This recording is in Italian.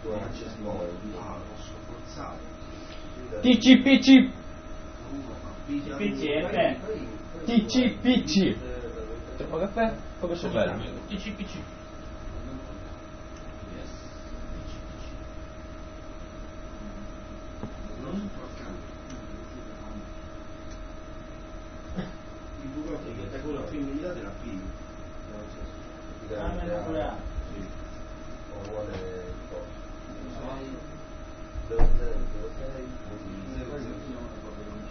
TCPC. PCF. TCPC. Troppo caffè? Poco cervello. TCPC. Il buco che è quello più immediato della P. Sì. O vuole il costo.